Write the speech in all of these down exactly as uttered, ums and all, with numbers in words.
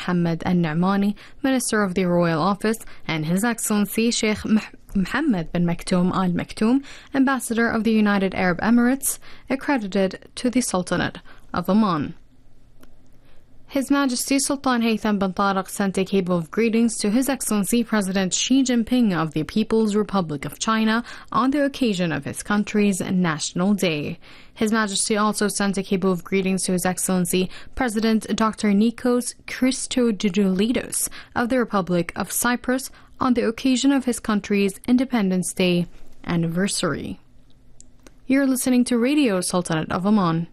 Mohammed Al-Nu'mani, Minister of the Royal Office, and His Excellency Sheikh Mohammed bin Maktoum Al Maktoum, Ambassador of the United Arab Emirates, accredited to the Sultanate of Oman. His Majesty Sultan Haytham bin Tariq sent a cable of greetings to His Excellency President Xi Jinping of the People's Republic of China on the occasion of his country's National Day. His Majesty also sent a cable of greetings to His Excellency President Doctor Nikos Christodoulidis of the Republic of Cyprus on the occasion of his country's Independence Day anniversary. You're listening to Radio Sultanate of Oman.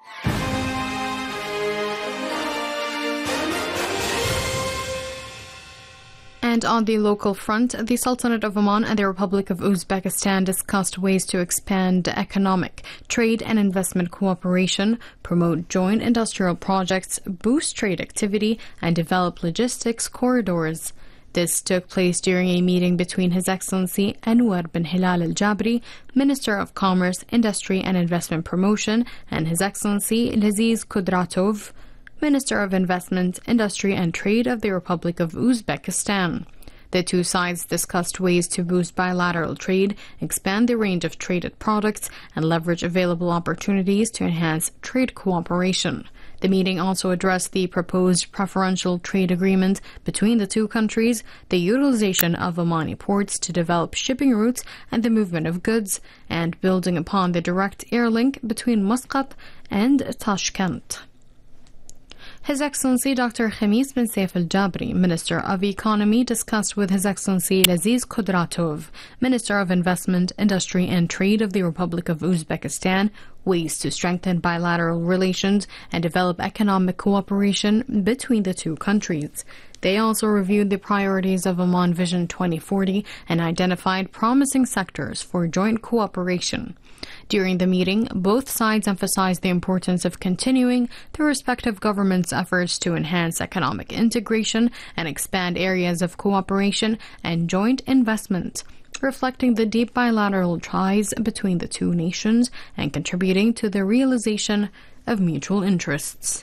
And on the local front, the Sultanate of Oman and the Republic of Uzbekistan discussed ways to expand economic, trade and investment cooperation, promote joint industrial projects, boost trade activity, and develop logistics corridors. This took place during a meeting between His Excellency Anwar bin Hilal Al-Jabri, Minister of Commerce, Industry and Investment Promotion, and His Excellency Laziz Kudratov, Minister of Investment, Industry and Trade of the Republic of Uzbekistan. The two sides discussed ways to boost bilateral trade, expand the range of traded products, and leverage available opportunities to enhance trade cooperation. The meeting also addressed the proposed preferential trade agreement between the two countries, the utilization of Omani ports to develop shipping routes and the movement of goods, and building upon the direct air link between Muscat and Tashkent. His Excellency Doctor Khamis bin Saif Al-Jabri, Minister of Economy, discussed with His Excellency Laziz Kudratov, Minister of Investment, Industry and Trade of the Republic of Uzbekistan, ways to strengthen bilateral relations and develop economic cooperation between the two countries. They also reviewed the priorities of Oman Vision twenty forty and identified promising sectors for joint cooperation. During the meeting, both sides emphasized the importance of continuing the respective governments' efforts to enhance economic integration and expand areas of cooperation and joint investment, reflecting the deep bilateral ties between the two nations and contributing to the realization of mutual interests.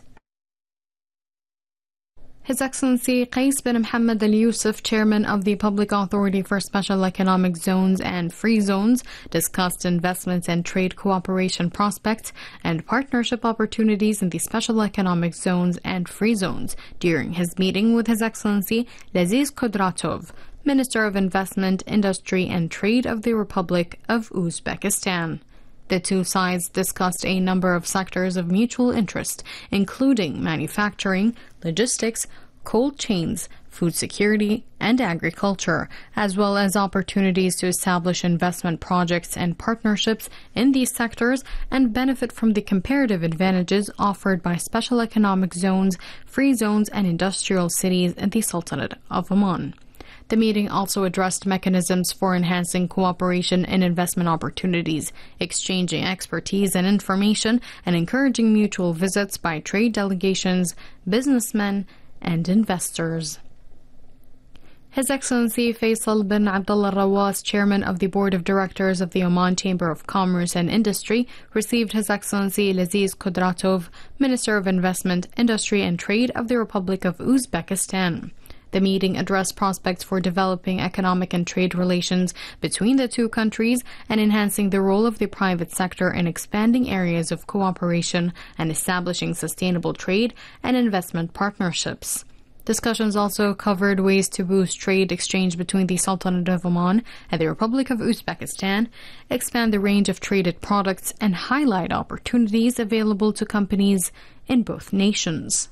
His Excellency Qais bin Mohammed Al Yusuf, Chairman of the Public Authority for Special Economic Zones and Free Zones, discussed investments and trade cooperation prospects and partnership opportunities in the Special Economic Zones and Free Zones during his meeting with His Excellency Laziz Kudratov, Minister of Investment, Industry and Trade of the Republic of Uzbekistan. The two sides discussed a number of sectors of mutual interest, including manufacturing, logistics, cold chains, food security, and agriculture, as well as opportunities to establish investment projects and partnerships in these sectors and benefit from the comparative advantages offered by special economic zones, free zones, and industrial cities in the Sultanate of Oman. The meeting also addressed mechanisms for enhancing cooperation and investment opportunities, exchanging expertise and information, and encouraging mutual visits by trade delegations, businessmen, and investors. His Excellency Faisal bin Abdullah Rawas, Chairman of the Board of Directors of the Oman Chamber of Commerce and Industry, received His Excellency Laziz Kudratov, Minister of Investment, Industry and Trade of the Republic of Uzbekistan. The meeting addressed prospects for developing economic and trade relations between the two countries and enhancing the role of the private sector in expanding areas of cooperation and establishing sustainable trade and investment partnerships. Discussions also covered ways to boost trade exchange between the Sultanate of Oman and the Republic of Uzbekistan, expand the range of traded products, and highlight opportunities available to companies in both nations.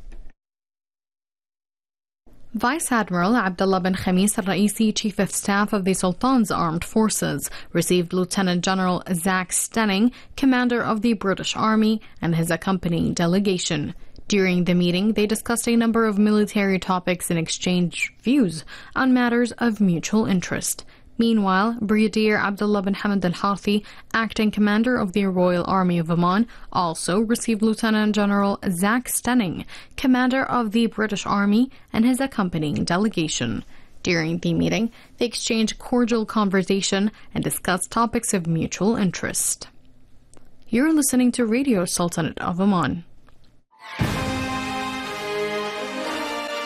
Vice Admiral Abdullah bin Khamis Al-Raisi, Chief of Staff of the Sultan's Armed Forces, received Lieutenant General Zach Stenning, Commander of the British Army, and his accompanying delegation. During the meeting, they discussed a number of military topics and exchanged views on matters of mutual interest. Meanwhile, Brigadier Abdullah bin Hamad Al-Harthi, Acting Commander of the Royal Army of Oman, also received Lieutenant General Zach Stenning, Commander of the British Army, and his accompanying delegation. During the meeting, they exchanged cordial conversation and discussed topics of mutual interest. You're listening to Radio Sultanate of Oman.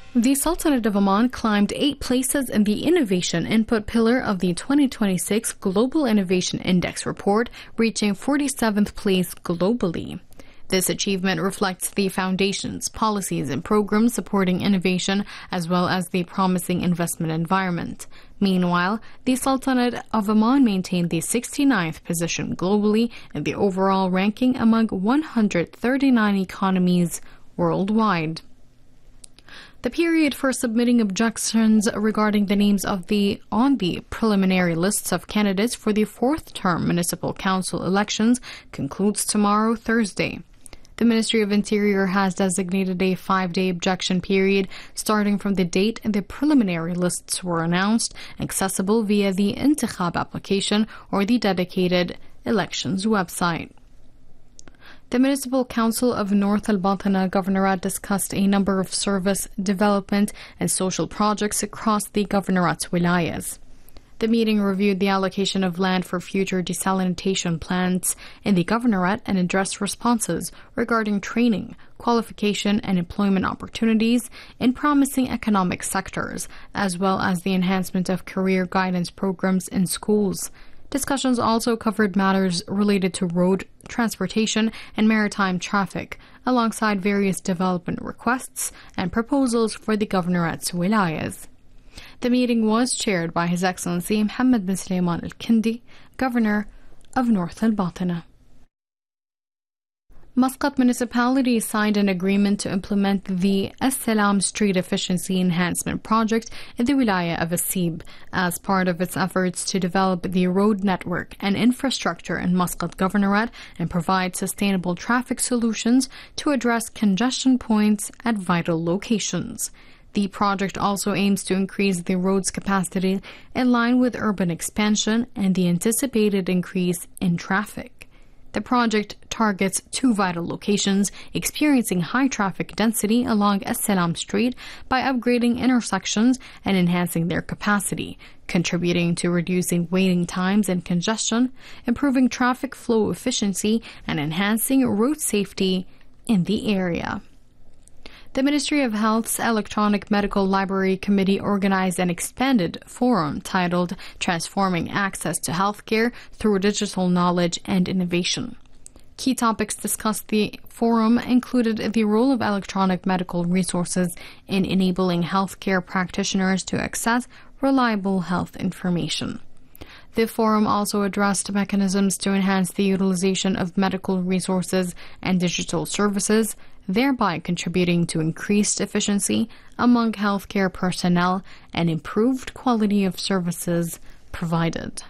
The Sultanate of Oman climbed eight places in the Innovation Input pillar of the twenty twenty-six Global Innovation Index report, reaching forty-seventh place globally. This achievement reflects the foundation's policies and programs supporting innovation, as well as the promising investment environment. Meanwhile, the Sultanate of Oman maintained the sixty-ninth position globally in the overall ranking among one hundred thirty-nine economies worldwide. The period for submitting objections regarding the names of the on the preliminary lists of candidates for the fourth term municipal council elections concludes tomorrow, Thursday. The Ministry of Interior has designated a five-day objection period starting from the date the preliminary lists were announced, accessible via the Intikhab application or the dedicated elections website. The Municipal Council of North Al-Batna Governorate discussed a number of service, development, and social projects across the Governorate's wilayas. The meeting reviewed the allocation of land for future desalination plants in the Governorate and addressed responses regarding training, qualification, and employment opportunities in promising economic sectors, as well as the enhancement of career guidance programs in schools. Discussions also covered matters related to road, transportation, and maritime traffic, alongside various development requests and proposals for the Governorate's wilayas. The meeting was chaired by His Excellency Mohammed bin Sulaiman Al-Kindi, Governor of North Al-Batna. Muscat Municipality signed an agreement to implement the As-Salam Street Efficiency Enhancement Project in the Wilaya of Asib as part of its efforts to develop the road network and infrastructure in Muscat Governorate and provide sustainable traffic solutions to address congestion points at vital locations. The project also aims to increase the road's capacity in line with urban expansion and the anticipated increase in traffic. The project targets two vital locations experiencing high traffic density along As-Salam Street by upgrading intersections and enhancing their capacity, contributing to reducing waiting times and congestion, improving traffic flow efficiency, and enhancing road safety in the area. The Ministry of Health's Electronic Medical Library Committee organized an expanded forum titled Transforming Access to Healthcare Through Digital Knowledge and Innovation. Key topics discussed the forum included the role of electronic medical resources in enabling healthcare practitioners to access reliable health information. The forum also addressed mechanisms to enhance the utilization of medical resources and digital services, thereby contributing to increased efficiency among healthcare personnel and improved quality of services provided.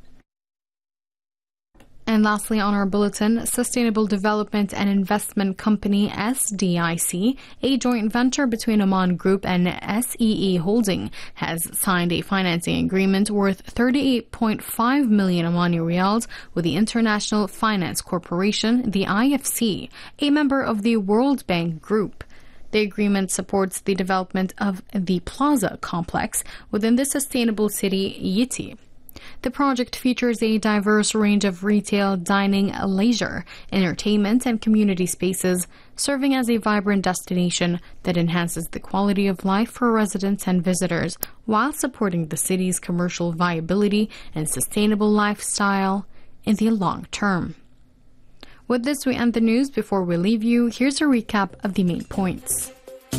And lastly on our bulletin, Sustainable Development and Investment Company S D I C, a joint venture between Oman Group and S E E Holding, has signed a financing agreement worth thirty-eight point five million Omani Riyals with the International Finance Corporation, the I F C, a member of the World Bank Group. The agreement supports the development of the Plaza complex within the sustainable city Yiti. The project features a diverse range of retail, dining, leisure, entertainment, and community spaces, serving as a vibrant destination that enhances the quality of life for residents and visitors while supporting the city's commercial viability and sustainable lifestyle in the long term. With this, we end the news. Before we leave you, here's a recap of the main points.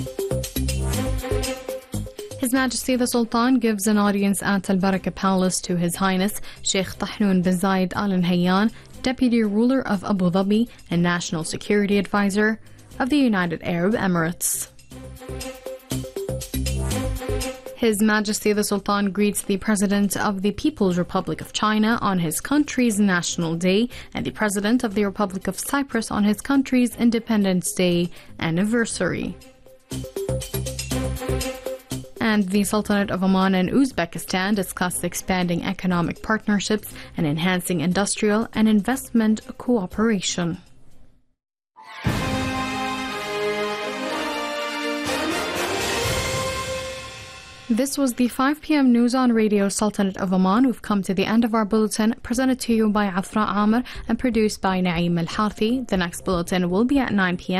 His Majesty the Sultan gives an audience at Al Baraka Palace to His Highness Sheikh Tahnoon bin Zayed Al Nahyan, Deputy Ruler of Abu Dhabi and National Security Advisor of the United Arab Emirates. His Majesty the Sultan greets the President of the People's Republic of China on his country's National Day and the President of the Republic of Cyprus on his country's Independence Day anniversary. And the Sultanate of Oman and Uzbekistan discussed expanding economic partnerships and enhancing industrial and investment cooperation. This was the five p m news on Radio Sultanate of Oman. We've come to the end of our bulletin, presented to you by Afra Amr and produced by Naeem Al-Harthi. The next bulletin will be at nine p m